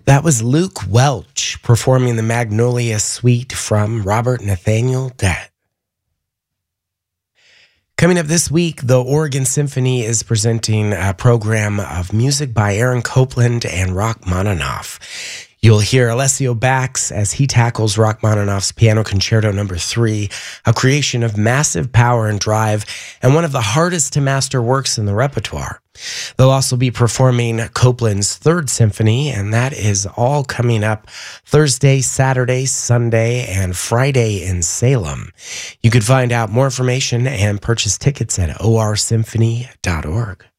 That was Luke Welch performing the Magnolia Suite from Robert Nathaniel Dett. Coming up this week, the Oregon Symphony is presenting a program of music by Aaron Copland and Rachmaninoff. You'll hear Alessio Bax as he tackles Rachmaninoff's Piano Concerto No. 3, a creation of massive power and drive and one of the hardest to master works in the repertoire. They'll also be performing Copland's Third Symphony, and that is all coming up Thursday, Saturday, Sunday, and Friday in Salem. You could find out more information and purchase tickets at orsymphony.org.